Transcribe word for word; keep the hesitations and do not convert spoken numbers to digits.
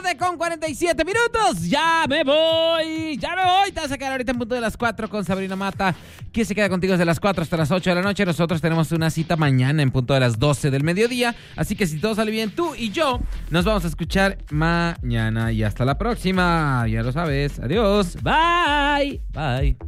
tarde con cuarenta y siete minutos. Ya me voy, ya me voy. Te vas a quedar ahorita en punto de las cuatro con Sabrina Mata, que se queda contigo desde las cuatro hasta las ocho de la noche. Nosotros tenemos una cita mañana en punto de las doce del mediodía. Así que si todo sale bien, tú y yo nos vamos a escuchar mañana. Y hasta la próxima. Ya lo sabes. Adiós. Bye. Bye.